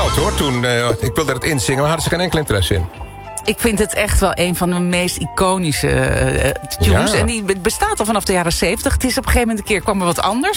oud hoor. Toen, ik wilde het inzingen, maar hadden ze geen enkele interesse in. Ik vind het echt wel een van de meest iconische tunes. Ja. En die bestaat al vanaf de jaren 70. Het is op een gegeven moment een keer kwam er wat anders.